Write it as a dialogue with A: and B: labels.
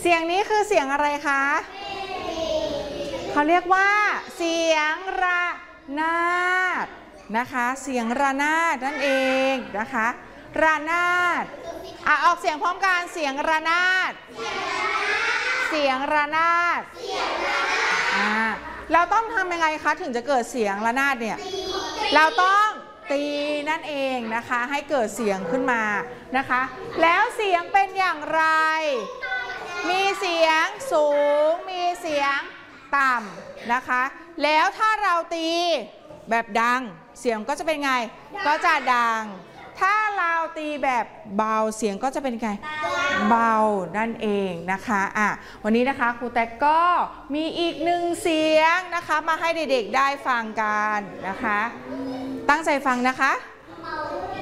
A: เสียงนี้คือเสียงอะไรคะเขาเรียกว่าเสียงระนาดนะคะเสียงระนาดนั่นเองนะคะระนาดออกเสียงพร้อมกันเสียงระนาดเสียงระนาดเราต้องทำยังไงคะถึงจะเกิดเสียงระนาดเนี่ยเราต้องตีนั่นเองนะคะให้เกิดเสียงขึ้นมานะคะแล้วเสียงเป็นอย่างไรมีเสียงสูงมีเสียงต่ำนะคะแล้วถ้าเราตีแบบดังเสียงก็จะเป็นไงก็จะดังถ้าเราตีแบบเบาเสียงก็จะเป็นไงเบานั่นเองนะคะวันนี้นะคะครูแตกก็มีอีกหนึ่งเสียงนะคะมาให้เด็กๆได้ฟังกันนะคะตั้งใจฟังนะคะ